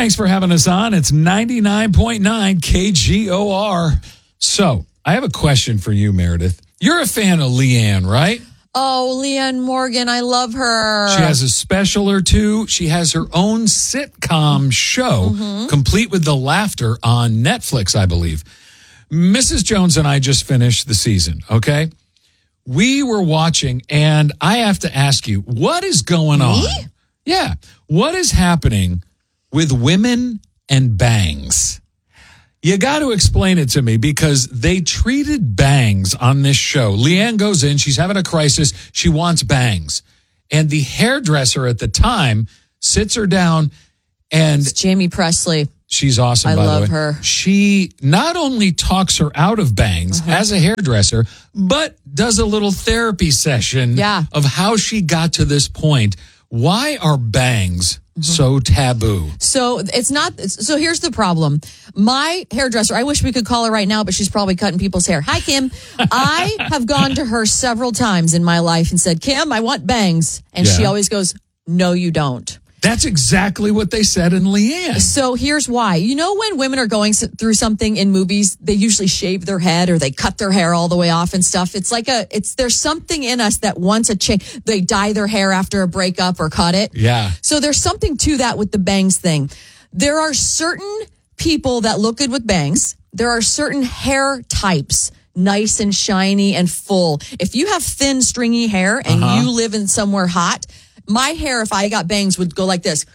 Thanks for having us on. It's 99.9 KGOR. So, I have a question for you, Meredith. You're a fan of Leanne, right? Oh, Leanne Morgan, I love her. She has a special or two. She has her own sitcom show, complete with the laughter, on Netflix, I believe. Mrs. Jones and I just finished the season, okay? We were watching, and I have to ask you, what is going on? Yeah. What is happening with women and bangs? You got to explain it to me, because they treated bangs on this show. Leanne goes in. She's having a crisis. She wants bangs. And the hairdresser at the time sits her down, and It's Jamie Presley. she's awesome, by the way. I love her. She not only talks her out of bangs as a hairdresser, but does a little therapy session of how she got to this point. Why are bangs so taboo? So it's not. So here's the problem. My hairdresser, I wish we could call her right now, but she's probably cutting people's hair. Hi, Kim. I have gone to her several times in my life and said, Kim, I want bangs. And she always goes, no, you don't. That's exactly what they said in Leanne. So here's why. You know, when women are going through something in movies, they usually shave their head or they cut their hair all the way off and stuff. It's like there's something in us that wants a change. They dye their hair after a breakup or cut it. Yeah. So there's something to that with the bangs thing. There are certain people that look good with bangs. There are certain hair types, nice and shiny and full. If you have thin, stringy hair and you live in somewhere hot, my hair, if I got bangs, would go like this.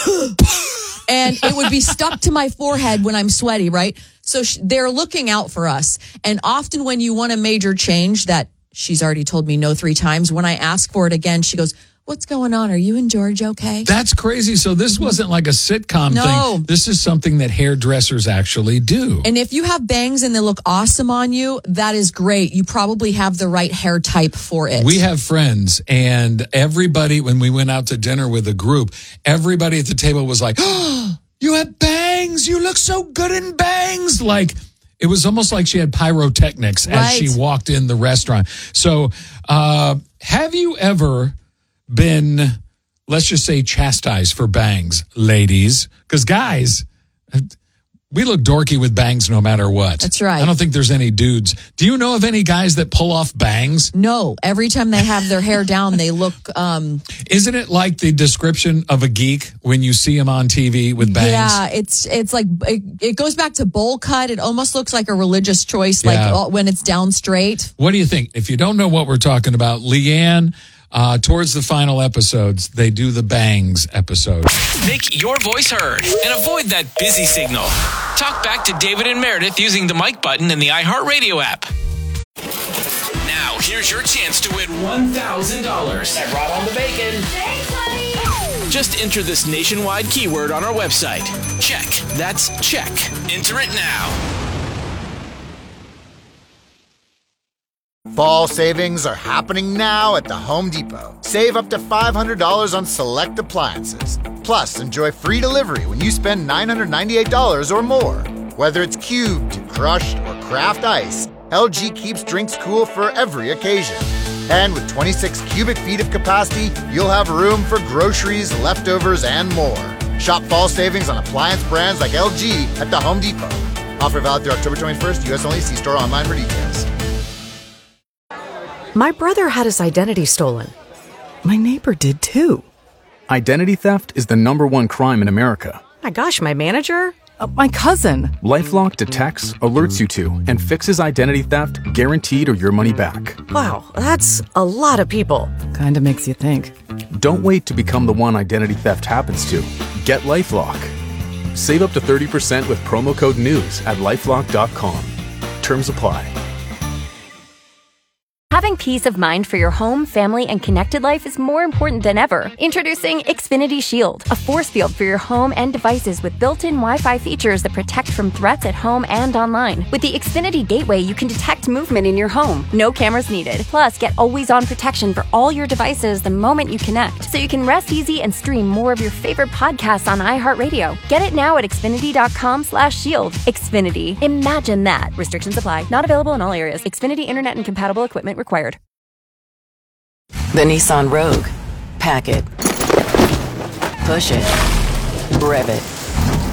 And it would be stuck to my forehead when I'm sweaty, right? So they're looking out for us. And often when you want a major change that she's already told me no 3 times, when I ask for it again, she goes, what's going on? Are you and George okay? That's crazy. So this wasn't like a sitcom thing. This is something that hairdressers actually do. And if you have bangs and they look awesome on you, that is great. You probably have the right hair type for it. We have friends, and everybody, when we went out to dinner with a group, everybody at the table was like, oh, you have bangs. You look so good in bangs. Like, it was almost like she had pyrotechnics as she walked in the restaurant. So have you ever been, let's just say, chastised for bangs, ladies? Because guys, we look dorky with bangs no matter what. That's right. I don't think there's any dudes. Do you know of any guys that pull off bangs? No. Every time they have their hair down, they look... Isn't it like the description of a geek when you see him on TV with bangs? Yeah, it's like, it goes back to bowl cut. It almost looks like a religious choice, like when it's down straight. What do you think? If you don't know what we're talking about, Leanne... towards the final episodes, they do the bangs episode. Make your voice heard and avoid that busy signal. Talk back to David and Meredith using the mic button in the iHeartRadio app. Now, here's your chance to win $1,000 at Rod on the Bacon. Thanks, honey. Just enter this nationwide keyword on our website. Check. That's check. Enter it now. Fall savings are happening now at the Home Depot. Save up to $500 on select appliances. Plus, enjoy free delivery when you spend $998 or more. Whether it's cubed, crushed, or craft ice, LG keeps drinks cool for every occasion. And with 26 cubic feet of capacity, you'll have room for groceries, leftovers, and more. Shop fall savings on appliance brands like LG at the Home Depot. Offer valid through October 21st. U.S. only. See store online for details. My brother had his identity stolen. My neighbor did too. Identity theft is the #1 crime in America. My gosh, my manager? My cousin. LifeLock detects, alerts you to, and fixes identity theft guaranteed or your money back. Wow, that's a lot of people. Kinda makes you think. Don't wait to become the one identity theft happens to. Get LifeLock. Save up to 30% with promo code NEWS at LifeLock.com. Terms apply. Having peace of mind for your home, family, and connected life is more important than ever. Introducing Xfinity Shield, a force field for your home and devices with built-in Wi-Fi features that protect from threats at home and online. With the Xfinity Gateway, you can detect movement in your home. No cameras needed. Plus, get always-on protection for all your devices the moment you connect, so you can rest easy and stream more of your favorite podcasts on iHeartRadio. Get it now at Xfinity.com/shield. Xfinity. Imagine that. Restrictions apply. Not available in all areas. Xfinity Internet and compatible equipment required. The Nissan Rogue. Pack it. Push it. Rev it.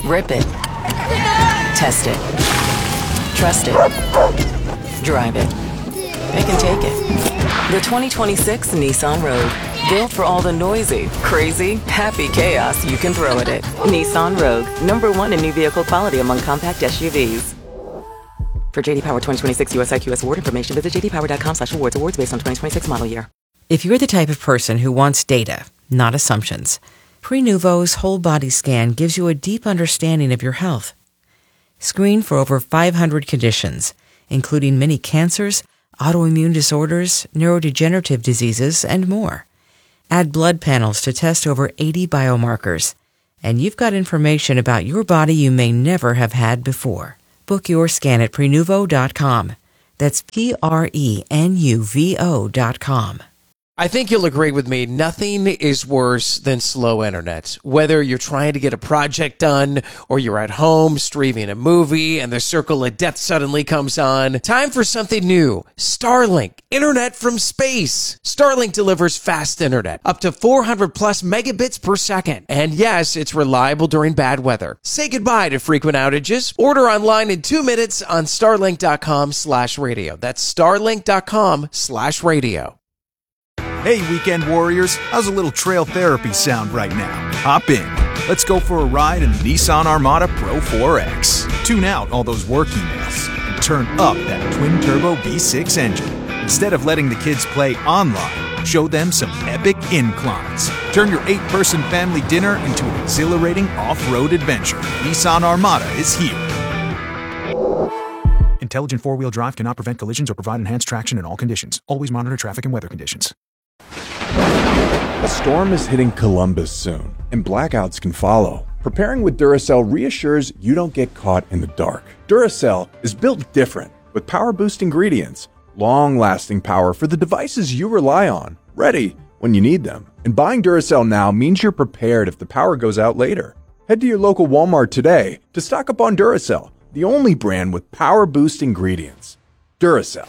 Rip it. Test it. Trust it. Drive it. They can take it. The 2026 Nissan Rogue. Built for all the noisy, crazy, happy chaos you can throw at it. Nissan Rogue. #1 in new vehicle quality among compact SUVs. For JD Power 2026 US IQS award information, visit jdpower.com/awards. Awards based on 2026 model year. If you're the type of person who wants data, not assumptions, Prenuvo's whole body scan gives you a deep understanding of your health. Screen for over 500 conditions, including many cancers, autoimmune disorders, neurodegenerative diseases, and more. Add blood panels to test over 80 biomarkers, and you've got information about your body you may never have had before. Book your scan at Prenuvo.com. That's Prenuvo.com. I think you'll agree with me, nothing is worse than slow internet. Whether you're trying to get a project done or you're at home streaming a movie and the circle of death suddenly comes on, time for something new. Starlink, internet from space. Starlink delivers fast internet, up to 400 plus megabits per second. And yes, it's reliable during bad weather. Say goodbye to frequent outages. Order online in 2 minutes on starlink.com/radio. That's starlink.com/radio. Hey, weekend warriors, how's a little trail therapy sound right now? Hop in. Let's go for a ride in the Nissan Armada Pro 4X. Tune out all those work emails and turn up that twin-turbo V6 engine. Instead of letting the kids play online, show them some epic inclines. Turn your 8-person family dinner into an exhilarating off-road adventure. Nissan Armada is here. Intelligent four-wheel drive cannot prevent collisions or provide enhanced traction in all conditions. Always monitor traffic and weather conditions. A storm is hitting Columbus soon, and blackouts can follow. Preparing with Duracell reassures you don't get caught in the dark. Duracell is built different, with power-boost ingredients, long-lasting power for the devices you rely on, ready when you need them. And buying Duracell now means you're prepared if the power goes out later. Head to your local Walmart today to stock up on Duracell, the only brand with power-boost ingredients. Duracell.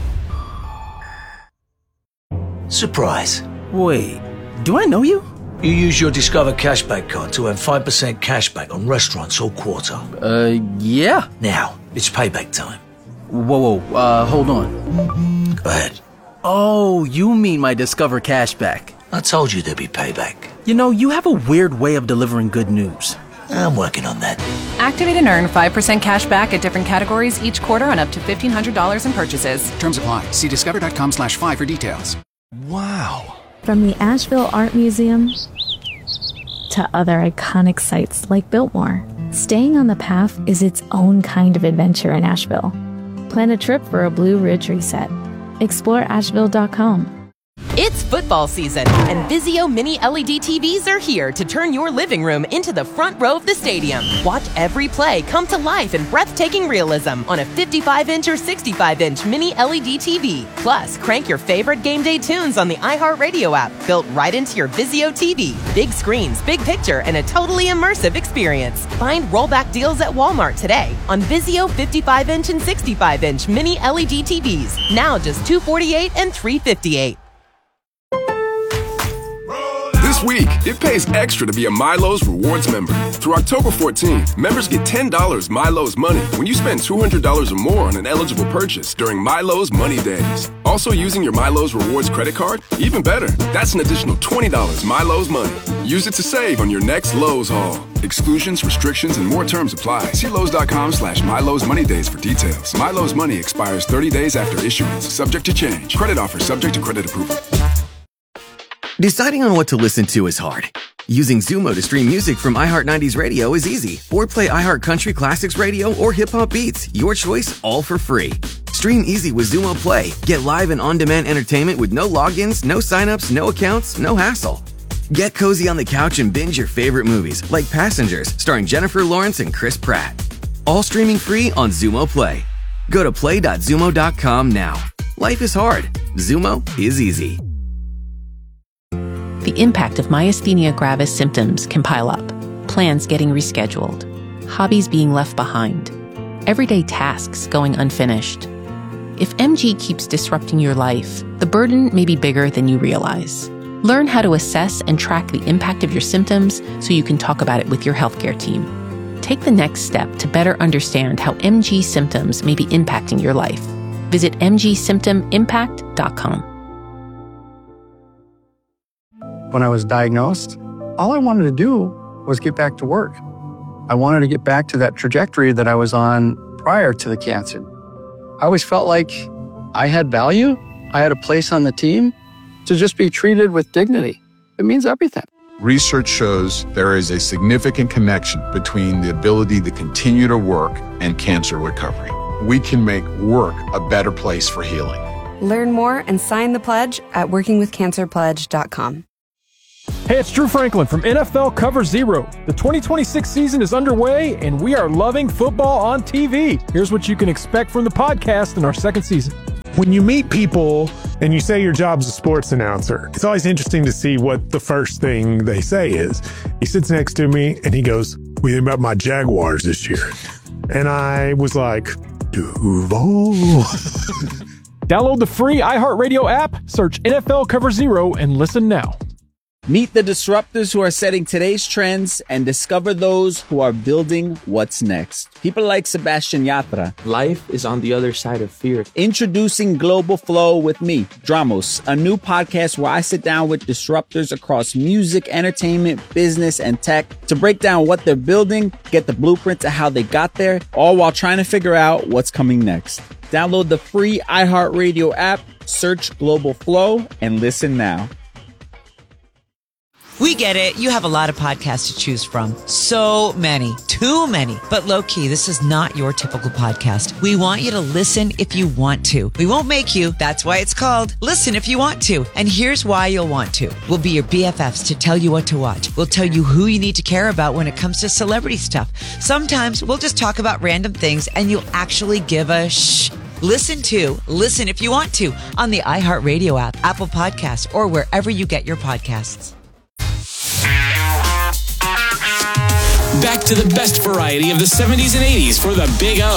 Surprise. Wait, do I know you? You use your Discover Cashback card to earn 5% cashback on restaurants all quarter. Yeah. Now, it's payback time. Whoa, hold on. Go ahead. Oh, you mean my Discover Cashback. I told you there'd be payback. You know, you have a weird way of delivering good news. I'm working on that. Activate and earn 5% cash back at different categories each quarter on up to $1,500 in purchases. Terms apply. See discover.com/5 for details. Wow. From the Asheville Art Museum to other iconic sites like Biltmore, staying on the path is its own kind of adventure in Asheville. Plan a trip for a Blue Ridge reset. Explore Asheville.com. It's football season, and Vizio Mini LED TVs are here to turn your living room into the front row of the stadium. Watch every play come to life in breathtaking realism on a 55-inch or 65-inch Mini LED TV. Plus, crank your favorite game day tunes on the iHeartRadio app, built right into your Vizio TV. Big screens, big picture, and a totally immersive experience. Find rollback deals at Walmart today on Vizio 55-inch and 65-inch Mini LED TVs. Now just $248 and $358. This week, it pays extra to be a Milo's Rewards member. Through October 14th, members get $10 Milo's Money when you spend $200 or more on an eligible purchase during Milo's Money Days. Also using your Milo's Rewards credit card? Even better, that's an additional $20 Milo's Money. Use it to save on your next Lowe's haul. Exclusions, restrictions, and more terms apply. See Lowe's.com/Milo's Money Days for details. Milo's Money expires 30 days after issuance, subject to change. Credit offer subject to credit approval. Deciding on what to listen to is hard. Using Zumo to stream music from iHeart 90s Radio is easy. Or play iHeart Country Classics Radio or Hip Hop Beats. Your choice, all for free. Stream easy with Zumo Play. Get live and on-demand entertainment with no logins, no signups, no accounts, no hassle. Get cozy on the couch and binge your favorite movies, like Passengers, starring Jennifer Lawrence and Chris Pratt. All streaming free on Zumo Play. Go to play.zumo.com now. Life is hard. Zumo is easy. The impact of myasthenia gravis symptoms can pile up. Plans getting rescheduled. Hobbies being left behind. Everyday tasks going unfinished. If MG keeps disrupting your life, the burden may be bigger than you realize. Learn how to assess and track the impact of your symptoms so you can talk about it with your healthcare team. Take the next step to better understand how MG symptoms may be impacting your life. Visit mgsymptomimpact.com. When I was diagnosed, all I wanted to do was get back to work. I wanted to get back to that trajectory that I was on prior to the cancer. I always felt like I had value. I had a place on the team. To just be treated with dignity, it means everything. Research shows there is a significant connection between the ability to continue to work and cancer recovery. We can make work a better place for healing. Learn more and sign the pledge at workingwithcancerpledge.com. Hey, it's Drew Franklin from NFL Cover Zero. The 2026 season is underway, and we are loving football on TV. Here's what you can expect from the podcast in our second season. When you meet people and you say your job's a sports announcer, it's always interesting to see what the first thing they say is. He sits next to me and he goes, "What do you think about my Jaguars this year?" And I was like, Duval. Download the free iHeartRadio app, search NFL Cover Zero, and listen now. Meet the disruptors who are setting today's trends and discover those who are building what's next. People like Sebastian Yatra. Life is on the other side of fear. Introducing Global Flow with me, Dramos, a new podcast where I sit down with disruptors across music, entertainment, business, and tech to break down what they're building, get the blueprint to how they got there, all while trying to figure out what's coming next. Download the free iHeartRadio app, search Global Flow, and listen now. We get it. You have a lot of podcasts to choose from. So many. Too many. But low-key, this is not your typical podcast. We want you to listen if you want to. We won't make you. That's why it's called Listen If You Want To. And here's why you'll want to. We'll be your BFFs to tell you what to watch. We'll tell you who you need to care about when it comes to celebrity stuff. Sometimes we'll just talk about random things and you'll actually give a shh. Listen If You Want To on the iHeartRadio app, Apple Podcasts, or wherever you get your podcasts. Back to the best variety of the 70s and 80s for the Big O